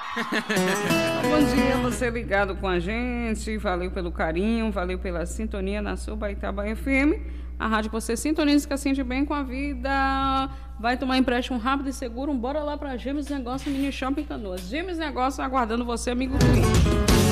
Bom dia, você ligado com a gente. Valeu pelo carinho, valeu pela sintonia na sua Baitaba FM. A rádio que você sintoniza, que sente bem com a vida. Vai tomar empréstimo rápido e seguro. Bora lá para Gêmeos Negócio Mini Shopping Canoas. Gêmeos Negócio aguardando você, amigo cliente.